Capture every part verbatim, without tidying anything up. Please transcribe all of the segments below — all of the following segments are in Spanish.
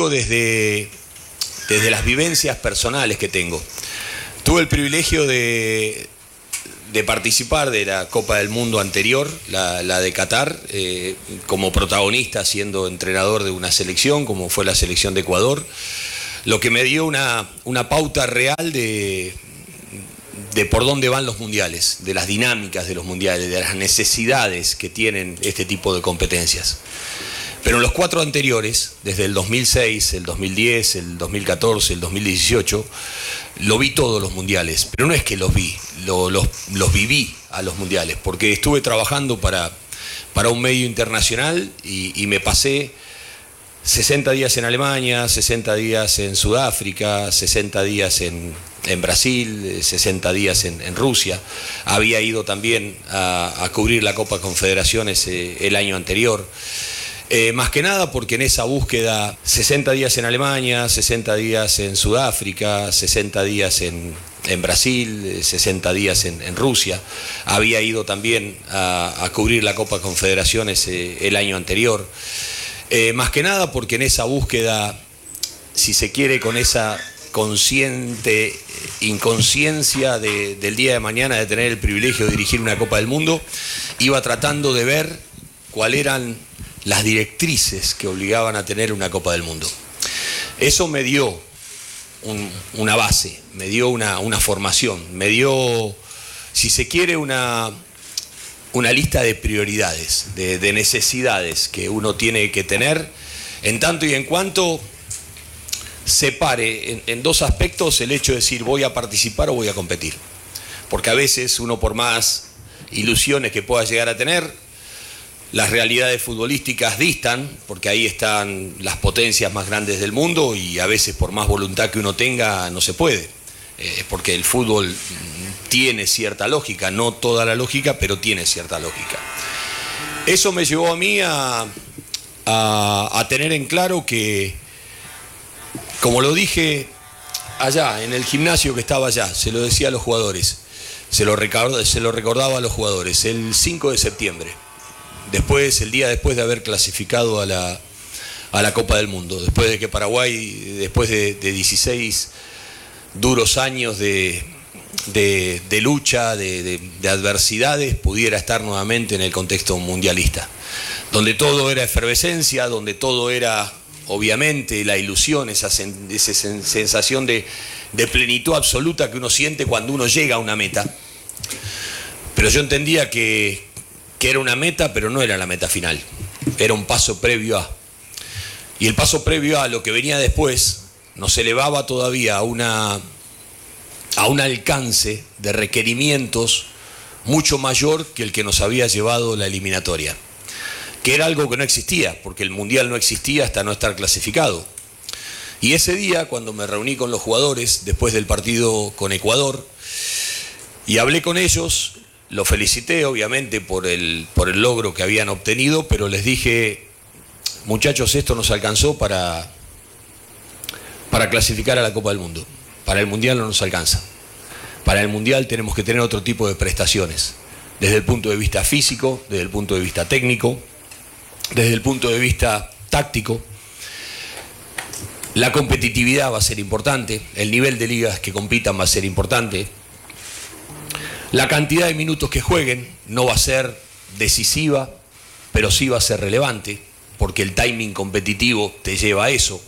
digo desde, desde las vivencias personales que tengo. Tuve el privilegio de, de participar de la Copa del Mundo anterior, la, la de Qatar, eh, como protagonista, siendo entrenador de una selección, como fue la selección de Ecuador, lo que me dio una, una pauta real de, de por dónde van los mundiales, de las dinámicas de los mundiales, de las necesidades que tienen este tipo de competencias. Pero en los cuatro anteriores, desde el dos mil seis, el dos mil diez, el dos mil catorce, el dos mil dieciocho, lo vi todos los mundiales. Pero no es que los vi, lo, los, los viví a los mundiales, porque estuve trabajando para, para un medio internacional y, y me pasé sesenta días en Alemania, sesenta días en Sudáfrica, sesenta días en, en Brasil, sesenta días en, en Rusia. Había ido también a, a cubrir la Copa Confederaciones eh, el año anterior. Eh, más que nada porque en esa búsqueda, sesenta días en Alemania, sesenta días en Sudáfrica, sesenta días en, en Brasil, sesenta días en, en Rusia. Había ido también a, a cubrir la Copa Confederaciones eh, el año anterior. Eh, más que nada porque en esa búsqueda, si se quiere, con esa consciente inconsciencia de, del día de mañana de tener el privilegio de dirigir una Copa del Mundo, iba tratando de ver cuáles eran las directrices que obligaban a tener una Copa del Mundo. Eso me dio un, una base, me dio una, una formación, me dio, si se quiere, una, una lista de prioridades, de, de necesidades que uno tiene que tener, en tanto y en cuanto separe en, en dos aspectos el hecho de decir voy a participar o voy a competir. Porque a veces uno, por más ilusiones que pueda llegar a tener, las realidades futbolísticas distan, porque ahí están las potencias más grandes del mundo y a veces por más voluntad que uno tenga no se puede, eh, porque el fútbol tiene cierta lógica, no toda la lógica, pero tiene cierta lógica. Eso me llevó a mí a, a, a tener en claro que, como lo dije allá, en el gimnasio que estaba allá, se lo decía a los jugadores, se lo recordaba, se lo recordaba a los jugadores, el cinco de septiembre. Después, el día después de haber clasificado a la, a la Copa del Mundo, después de que Paraguay, después de, de dieciséis duros años de, de, de lucha, de, de, de adversidades, pudiera estar nuevamente en el contexto mundialista, donde todo era efervescencia, donde todo era, obviamente, la ilusión, esa, sen, esa sensación de, de plenitud absoluta que uno siente cuando uno llega a una meta. Pero yo entendía que que era una meta, pero no era la meta final, era un paso previo a. Y el paso previo a lo que venía después nos elevaba todavía a, una, a un alcance de requerimientos mucho mayor que el que nos había llevado la eliminatoria, que era algo que no existía, porque el Mundial no existía hasta no estar clasificado. Y ese día, cuando me reuní con los jugadores después del partido con Ecuador y hablé con ellos, lo felicité obviamente por el, por el logro que habían obtenido, pero les dije, muchachos, esto nos alcanzó para, para clasificar a la Copa del Mundo. Para el Mundial no nos alcanza. Para el Mundial tenemos que tener otro tipo de prestaciones, desde el punto de vista físico, desde el punto de vista técnico, desde el punto de vista táctico. La competitividad va a ser importante, el nivel de ligas que compitan va a ser importante. La cantidad de minutos que jueguen no va a ser decisiva, pero sí va a ser relevante, porque el timing competitivo te lleva a eso.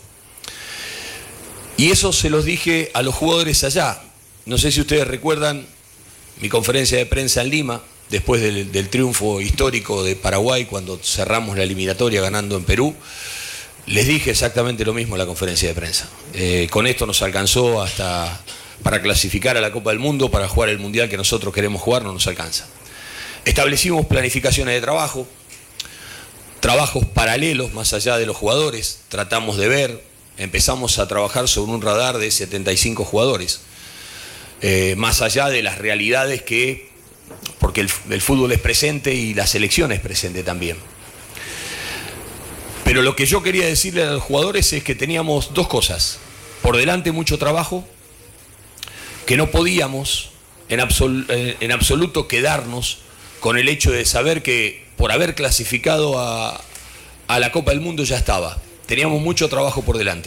Y eso se los dije a los jugadores allá. No sé si ustedes recuerdan mi conferencia de prensa en Lima, después del, del triunfo histórico de Paraguay, cuando cerramos la eliminatoria ganando en Perú. Les dije exactamente lo mismo en la conferencia de prensa. Eh, con esto nos alcanzó hasta para clasificar a la Copa del Mundo, para jugar el Mundial que nosotros queremos jugar, no nos alcanza. Establecimos planificaciones de trabajo, trabajos paralelos más allá de los jugadores, tratamos de ver, empezamos a trabajar sobre un radar de setenta y cinco jugadores, eh, más allá de las realidades que, porque el, el fútbol es presente y la selección es presente también. Pero lo que yo quería decirle a los jugadores es que teníamos dos cosas. Por delante mucho trabajo, que no podíamos en, absol en absoluto quedarnos con el hecho de saber que por haber clasificado a, a la Copa del Mundo ya estaba. Teníamos mucho trabajo por delante.